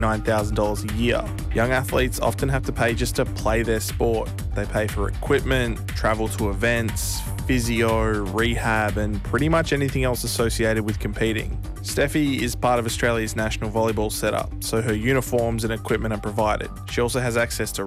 $9,000 a year. Young athletes often have to pay just to play their sport. They pay for equipment, travel to events, physio, rehab, and pretty much anything else associated with competing. Steffi is part of Australia's national volleyball setup, so her uniforms and equipment are provided. She also has access to